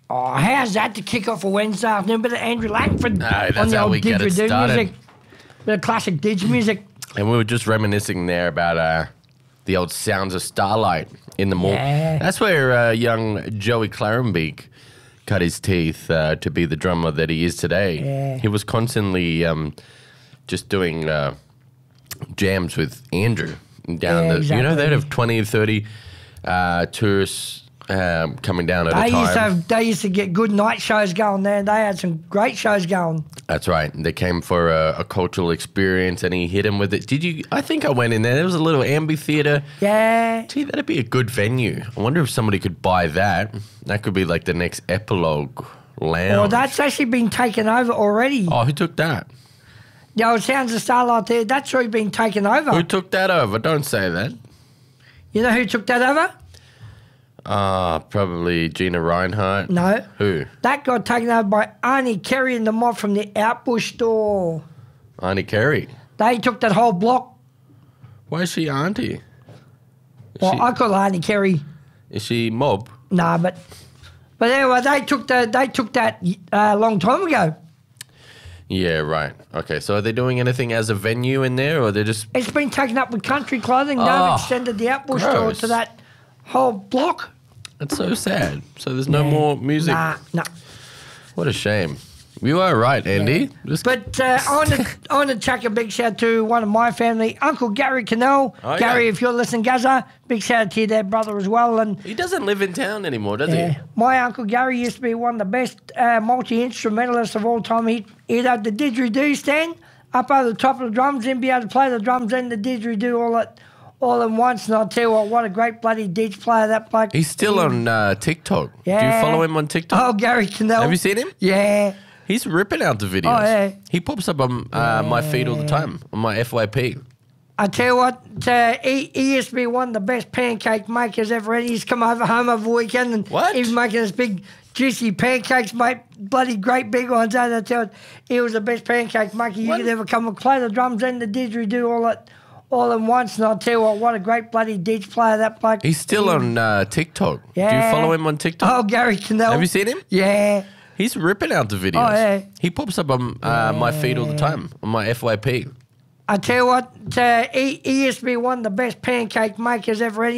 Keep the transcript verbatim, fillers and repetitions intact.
Oh, how's that to kick off a Wednesday afternoon? Bit of Andrew Langford No, that's on the how old we get it didgeridoo started. music. Bit of classic didge music. And we were just reminiscing there about uh, the old Sounds of Starlight in the mall. Yeah. That's where uh, young Joey Clarenbeek cut his teeth uh, to be the drummer that he is today. Yeah. He was constantly um, just doing uh, jams with Andrew down Yeah, the. You know, exactly. they'd have twenty, thirty uh, tourists um, coming down at They a time. used, to have, they used to get good night shows going there. They had some great shows going. That's right. They came for a, a cultural experience, and he hit him with it. Did you? I think I went in there. There was a little amphitheater. Yeah. Gee, that'd be a good venue. I wonder if somebody could buy that. That could be like the next Epilogue Lounge. Well, that's actually been taken over already. Oh, who took that? The old Sounds of Starlight there, that's already been taken over. Who took that over? Don't say that. You know who took that over? Ah, probably Gina Reinhardt. No. Who? That got taken over by Arnie Kerry and the mob from the Outbush store. Auntie Kerry. They took that whole block. Why is she auntie? Is, Well, she, I call Arnie Kerry. is she mob? Nah, but but anyway, they took the they took that uh, a long time ago. Yeah, right. Okay, so are they doing anything as a venue in there, or they're just... It's been taken up with country clothing. They've Oh, extended the Outbush store gross. to that whole block. That's so sad. So there's no Yeah. more music. Nah, nah. What a shame. You are right, Andy. Just- But uh, I want to I want to chuck a big shout out to one of my family, Uncle Gary Cannell. Oh, Gary, yeah. if you're listening, Gazza, big shout out to you there, brother, as well. And he doesn't live in town anymore, does yeah, he? my Uncle Gary used to be one of the best uh, multi-instrumentalists of all time. He'd, he'd have the didgeridoo stand up over the top of the drums, then be able to play the drums and the didgeridoo all at all at once. And I'll tell you what, what a great bloody didge player that bloke. He's still on uh, TikTok. Yeah. Do you follow him on TikTok? Oh, Gary Cannell. Have you seen him? Yeah. He's ripping out the videos. Oh, yeah. He pops up on uh, my feed all the time, on my F Y P. I tell you what, uh, he, he used to be one of the best pancake makers ever. And he's come over home over the weekend and What? he was making us big, juicy pancakes, mate. Bloody great big ones. And I tell you, he was the best pancake maker you What? could ever come and play the drums and the didgeridoo all at all at once. And I'll tell you what, what a great bloody didge player that bloke. He's still on uh, TikTok. Yeah. Do you follow him on TikTok? Oh, Gary Cannell. Have you seen him? Yeah. He's ripping out the videos. Oh, yeah. He pops up on uh, my feed all the time, on my F Y P. I tell you what, uh, he, he used to be one of the best pancake makers ever.